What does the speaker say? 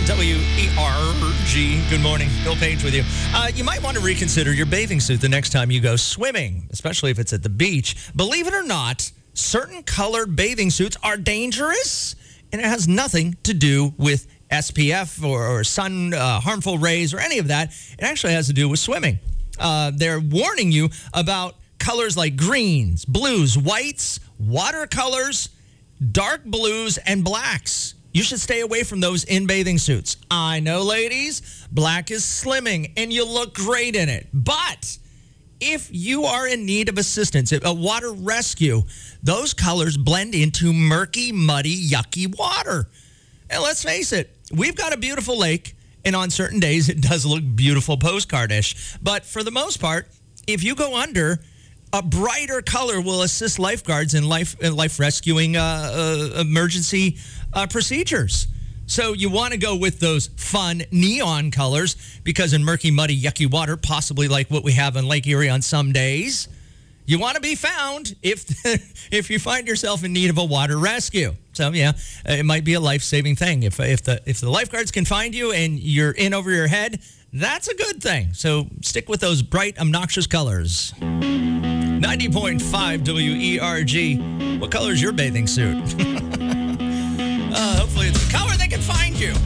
WERG. Good morning. Bill Page with you. You might want to reconsider your bathing suit the next time you go swimming, especially if it's at the beach. Believe it or not, certain colored bathing suits are dangerous, and it has nothing to do with SPF or sun harmful rays or any of that. It actually has to do with swimming. They're warning you about colors like greens, blues, whites, watercolors, dark blues, and blacks. You should stay away from those in bathing suits. I know, ladies, black is slimming, and you look great in it. But if you are in need of assistance, a water rescue, those colors blend into murky, muddy, yucky water. And let's face it, we've got a beautiful lake, and on certain days, it does look beautiful postcard-ish. But for the most part, if you go under, a brighter color will assist lifeguards in life rescuing emergency procedures. So you want to go with those fun neon colors because in murky, muddy, yucky water, possibly like what we have in Lake Erie on some days, you want to be found if you find yourself in need of a water rescue. So yeah, it might be a life-saving thing. If the lifeguards can find you and you're in over your head, that's a good thing. So stick with those bright, obnoxious colors. 90.5 WERG. What color is your bathing suit?